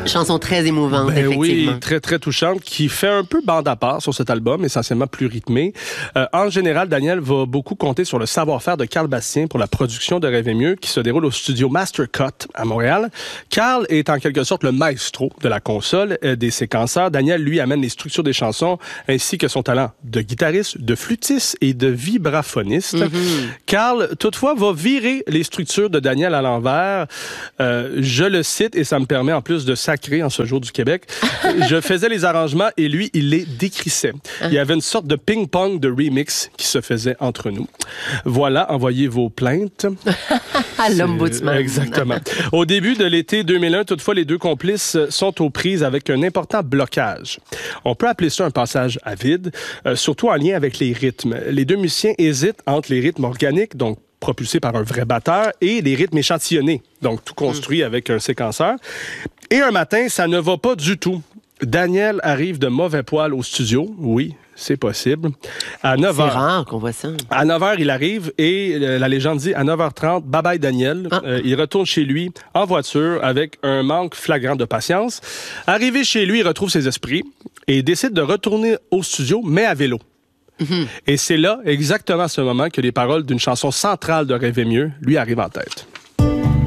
Chanson très émouvante, effectivement. Oui, très, très touchante, qui fait un peu bande à part sur cet album, essentiellement plus rythmé. En général, Daniel va beaucoup compter sur le savoir-faire de Carl Bastien pour la production de Rêver mieux, qui se déroule au studio Mastercut à Montréal. Carl est en quelque sorte le maestro de la console, des séquenceurs. Daniel, lui, amène les structures des chansons, ainsi que son talent de guitariste, de flûtiste et de vibraphoniste. Carl, toutefois, va virer les structures de Daniel à l'envers. Je le cite, et ça me permet en plus de sacrer en ce jour du Québec. Je faisais les arrangements et lui, il les décrissait. Il y avait une sorte de ping-pong de remix qui se faisait entre nous. Voilà, envoyez vos plaintes. À l'ombudsman. Exactement. Au début de l'été 2001, toutefois, les deux complices sont aux prises avec un important blocage. On peut appeler ça un passage à vide, surtout en lien avec les rythmes. Les deux musiciens hésitent entre les rythmes organiques, donc propulsés par un vrai batteur, et les rythmes échantillonnés, donc tout construit avec un séquenceur. Et un matin, ça ne va pas du tout. Daniel arrive de mauvais poil au studio. Oui, c'est possible. À 9h. C'est rare qu'on voit ça. À 9h, il arrive et la légende dit à 9h30, bye bye Daniel. Il retourne chez lui en voiture avec un manque flagrant de patience. Arrivé chez lui, il retrouve ses esprits et décide de retourner au studio, mais à vélo. Et c'est là, exactement à ce moment, que les paroles d'une chanson centrale de Rêver mieux lui arrivent en tête.